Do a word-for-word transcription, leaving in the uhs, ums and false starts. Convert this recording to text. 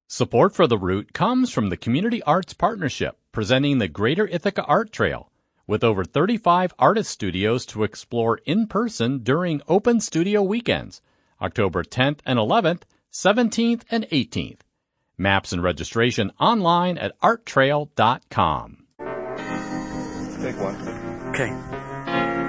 Support for the route comes from the Community Arts Partnership, presenting the Greater Ithaca Art Trail, with over thirty-five artist studios to explore in person during Open Studio Weekends, October tenth and eleventh, seventeenth and eighteenth. Maps and registration online at art trail dot com. Take one. Okay.